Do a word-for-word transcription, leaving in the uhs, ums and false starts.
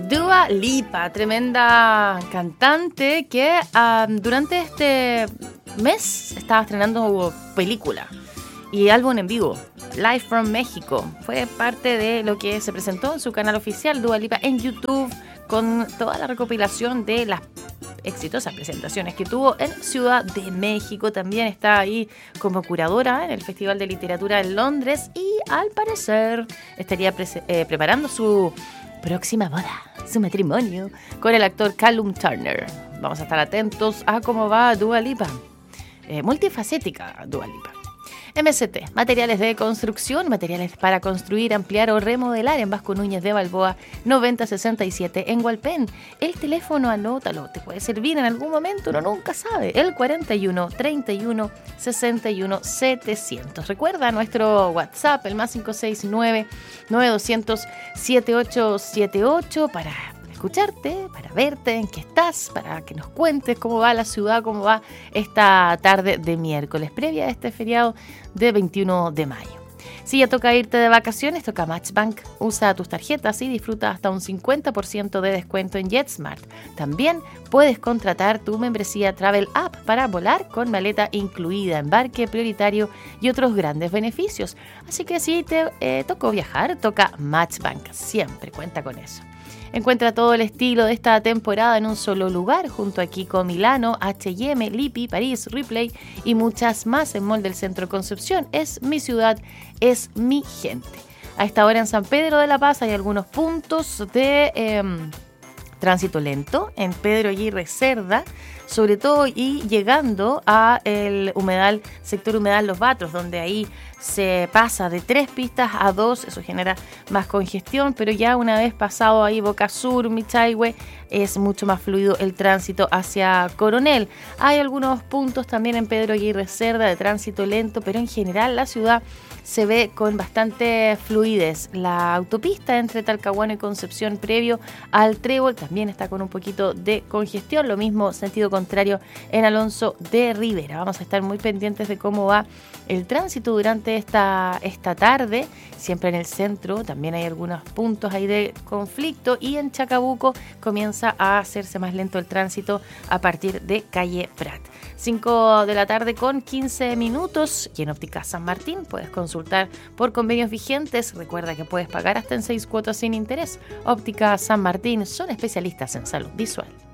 Dua Lipa, tremenda cantante que um, durante este mes estaba estrenando película y álbum en vivo. Live from México fue parte de lo que se presentó en su canal oficial Dua Lipa en YouTube, con toda la recopilación de las exitosas presentaciones que tuvo en Ciudad de México. También está ahí como curadora en el Festival de Literatura en Londres y al parecer estaría pre- eh, preparando su próxima boda, su matrimonio con el actor Callum Turner. Vamos a estar atentos a cómo va Dua Lipa. Eh, multifacética Dua Lipa. M S T, materiales de construcción, materiales para construir, ampliar o remodelar en Vasco Núñez de Balboa, noventa sesenta y siete en Hualpén. El teléfono, anótalo, te puede servir en algún momento, uno nunca sabe. El cuarenta y uno, treinta y uno, sesenta y uno, setecientos. Recuerda nuestro WhatsApp, el más cinco seis nueve, nueve doscientos, setenta y ocho setenta y ocho para escucharte, para verte en qué estás, para que nos cuentes cómo va la ciudad, cómo va esta tarde de miércoles, previa a este feriado de veintiuno de mayo. Si ya toca irte de vacaciones, toca Matchbank. Usa tus tarjetas y disfruta hasta un cincuenta por ciento de descuento en JetSmart. También puedes contratar tu membresía Travel App para volar con maleta incluida, embarque prioritario y otros grandes beneficios. Así que si te eh, tocó viajar, toca Matchbank. Siempre cuenta con eso. Encuentra todo el estilo de esta temporada en un solo lugar, junto a Kiko Milano, H y M, Lipi, París, Ripley y muchas más en Mall del Centro Concepción. Es mi ciudad, es mi gente. A esta hora en San Pedro de la Paz hay algunos puntos de eh, tránsito lento en Pedro Aguirre Cerda, sobre todo y llegando a el humedal, sector humedal Los Batros, donde ahí se pasa de tres pistas a dos, eso genera más congestión, pero ya una vez pasado ahí Boca Sur, Michaihue, es mucho más fluido el tránsito hacia Coronel. Hay algunos puntos también en Pedro Aguirre Cerda de tránsito lento, pero en general la ciudad se ve con bastante fluidez. La autopista entre Talcahuano y Concepción previo al Trébol también está con un poquito de congestión, lo mismo sentido contrario en Alonso de Rivera. Vamos a estar muy pendientes de cómo va el tránsito durante esta, esta tarde, siempre en el centro también hay algunos puntos ahí de conflicto y en Chacabuco comienza a hacerse más lento el tránsito a partir de calle Prat. cinco de la tarde con quince minutos y en Óptica San Martín puedes consultar por convenios vigentes. Recuerda que puedes pagar hasta en seis cuotas sin interés. Óptica San Martín son especialistas en salud visual.